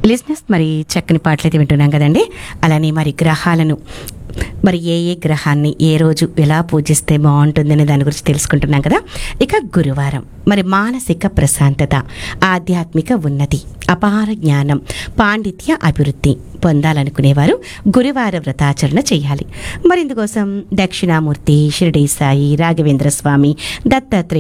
లిజినెస్ మరి చక్కని పాటలైతే వింటున్నాం కదండి. అలానే మరి గ్రహాలను మరి ఏ ఏ గ్రహాన్ని ఏ రోజు ఎలా పూజిస్తే బాగుంటుందనే దాని గురించి తెలుసుకుంటున్నాం కదా. ఇక గురువారం మరి మానసిక ప్రశాంతత, ఆధ్యాత్మిక ఉన్నతి, అపార జ్ఞానం, పాండిత్య అభివృద్ధి పొందాలనుకునేవారు గురువార వ్రతాచరణ చేయాలి. మరి ఇందుకోసం దక్షిణామూర్తి, షిరిడీ సాయి, రాఘవేంద్ర స్వామి, దత్తాత్రేయ